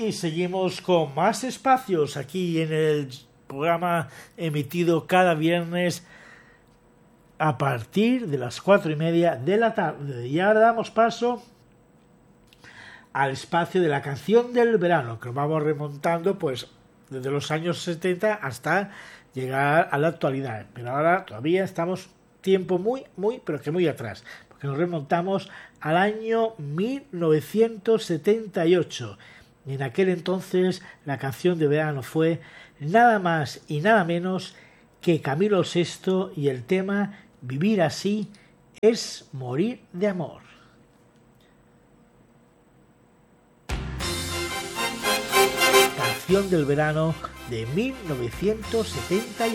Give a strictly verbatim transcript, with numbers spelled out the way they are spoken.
Y seguimos con más espacios aquí en el programa emitido cada viernes a partir de las cuatro y media de la tarde. Y ahora damos paso al espacio de la canción del verano, que nos vamos remontando pues desde los años setenta hasta llegar a la actualidad. Pero ahora todavía estamos tiempo muy, muy, pero que muy atrás, porque nos remontamos al año mil novecientos setenta y ocho. Y en aquel entonces la canción de verano fue nada más y nada menos que Camilo sexto y el tema Vivir así es morir de amor. Canción del verano de mil novecientos setenta y ocho.